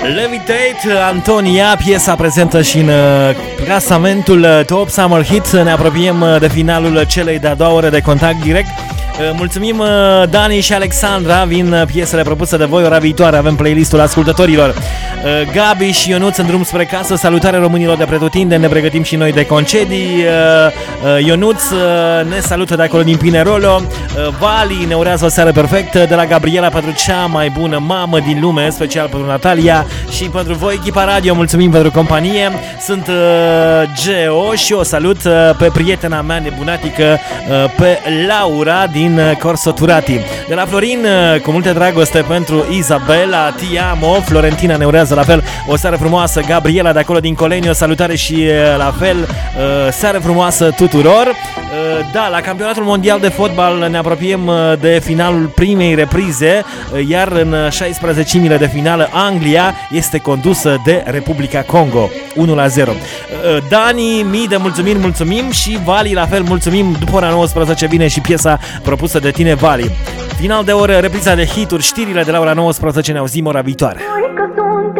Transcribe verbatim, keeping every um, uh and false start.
Levitate, Antonia, piesa prezentă și în clasamentul Top Summer Hits. Ne apropiem de finalul celei de-a doua ore de contact direct. Mulțumim Dani și Alexandra, vin piesele propuse de voi ora viitoare, avem playlistul ascultătorilor. Gabi și Ionuț în drum spre casă, salutare românilor de pretutindeni, ne pregătim și noi de concedii. Ionuț ne salută de acolo din Pinerolo. Vali ne urează o seară perfectă de la Gabriela pentru cea mai bună mamă din lume, special pentru Natalia și pentru voi, echipa radio, mulțumim pentru companie. Sunt Geo și o salut pe prietena mea nebunatică, pe Laura din Corso Turati. De la Florin, cu multă dragoste pentru Izabela, ti amo. Florentina ne urează la fel o seară frumoasă. Gabriela de acolo din Colenio, salutare și la fel seară frumoasă tuturor. Da, la campionatul mondial de fotbal ne apropiem de finalul primei reprize, iar în șaisprezecimile de finală Anglia este condusă de Republica Congo unu la zero. Dani, mii de mulțumiri, mulțumim, și Vali la fel, mulțumim. După ora nouăsprezece vine și piesa propusă de tine, Vali. Final de oră, repriza de hituri, știrile de la ora nouăsprezece, ne auzim ora viitoare.